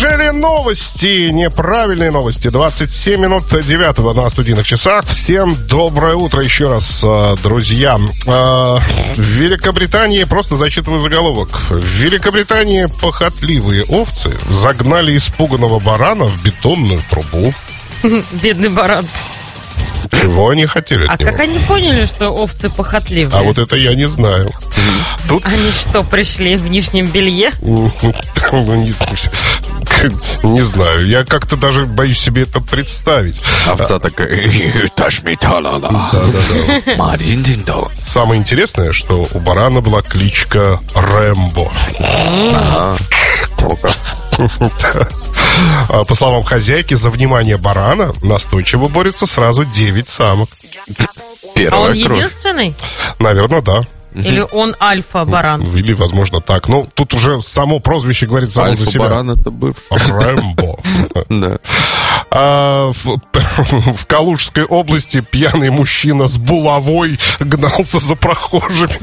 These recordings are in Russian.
Неужели новости? Неправильные новости. 27 минут 9 на студийных часах. Всем доброе утро еще раз, друзья. В Великобритании, просто зачитываю заголовок. В Великобритании похотливые овцы загнали испуганного барана в бетонную трубу. Бедный баран. Чего они хотели от него? Как они поняли, что овцы похотливые? А вот это я не знаю. Тут... Они что, пришли в нижнем белье? Не знаю, я как-то даже боюсь себе это представить. Овца такая... Самое интересное, что у барана была кличка Рэмбо. По словам хозяйки, за внимание барана настойчиво борются сразу 9 самок. А он единственный? Наверное, да. Или он альфа-баран? Или, возможно, так. Ну, тут уже само прозвище говорит само за себя. Альфа-баран — это бывший. Рэмбо. Да. В Калужской области пьяный мужчина с булавой гнался за прохожими.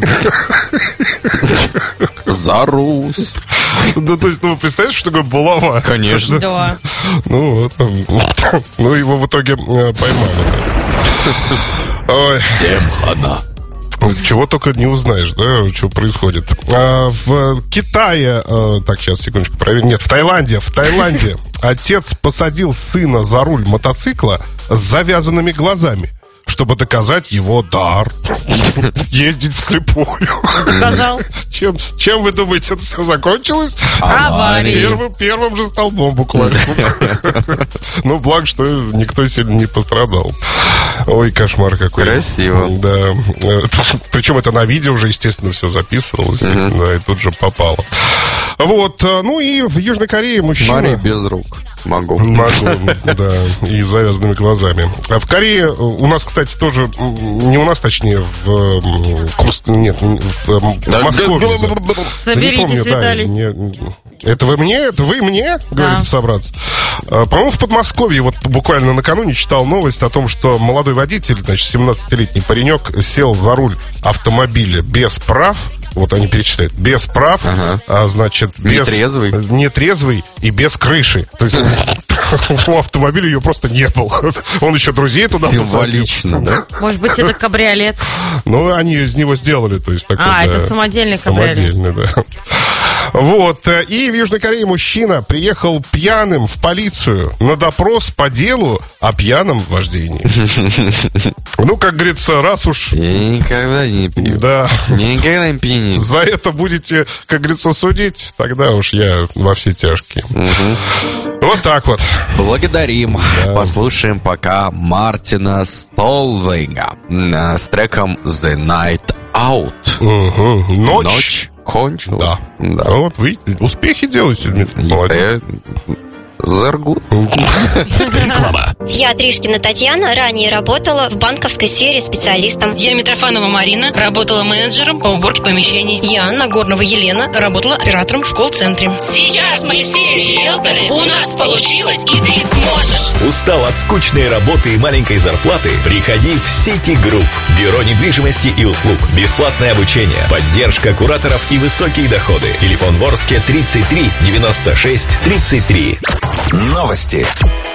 За Русь. Да, то есть, вы представляете, что такое булава? Конечно. Да. Ну, его в итоге поймали. Ой. Она. Чего только не узнаешь, да, что происходит. В Китае, так, сейчас, секундочку, проверим. Нет, в Таиланде отец посадил сына за руль мотоцикла с завязанными глазами, чтобы доказать его дар. Ездить вслепую. Доказал. Чем вы думаете, это все закончилось? Аварией. Первым же столбом буквально. Ну, благо, что никто сильно не пострадал. Ой, кошмар какой. Красиво. Да. Причем это на видео уже, естественно, все записывалось. Да, и тут же попало. Вот. Ну и в Южной Корее мужчина... Мария без рук. Могу, да, и с завязанными глазами. А в Корее у нас, кстати, тоже, не у нас, точнее, в Москве. Соберитесь, Виталий. Это вы мне? Это вы мне? Говорите, собраться. По-моему, в Подмосковье вот буквально накануне читал новость о том, что молодой водитель, значит, 17-летний паренек, сел за руль автомобиля без прав. Вот они перечисляют. Без прав, значит, без... Нетрезвый и без крыши. То есть у автомобиля ее просто не было. Он еще друзей туда посадил. Символично, да? Может быть, это кабриолет? Ну, они из него сделали, то есть такой, это самодельный кабриолет. Самодельный, да. Вот. И в Южной Корее мужчина приехал пьяным в полицию на допрос по делу о пьяном вождении. Ну, как говорится, раз уж... Я никогда не пью. Да. Никогда не пью. За это будете, как говорится, судить, тогда уж я во все тяжкие. Вот так вот. Благодарим. Да. Послушаем пока Мартина Солвейга с треком The Night Out. Ночь кончилась. Да. Вот вы успехи делаете, Дмитрий. Молодец. Заргут. Реклама. Я Тришкина Татьяна, ранее работала в банковской сфере специалистом. Я Митрофанова Марина, работала менеджером по уборке помещений. Я Нагорнова Елена, работала оператором в колл-центре. Сейчас мы все риэлторы, у нас получилось, и ты сможешь. Устал от скучной работы и маленькой зарплаты? Приходи в City Group. Бюро недвижимости и услуг. Бесплатное обучение, поддержка кураторов и высокие доходы. Телефон Ворске 33 96 33. Новости.